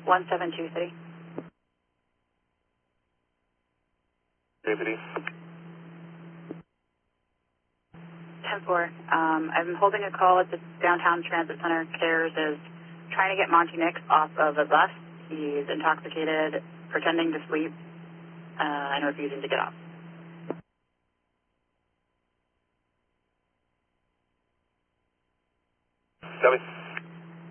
1723. Deputy. 10-4. I'm holding a call at the Downtown Transit Center. CARES is trying to get Monty Nix off of a bus. He's intoxicated, pretending to sleep, and refusing to get off. Copy.